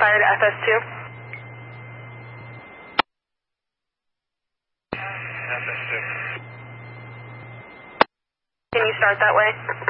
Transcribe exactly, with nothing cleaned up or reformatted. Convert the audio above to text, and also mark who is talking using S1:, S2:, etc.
S1: fire to F S two.
S2: F S two.
S1: Can you start that way?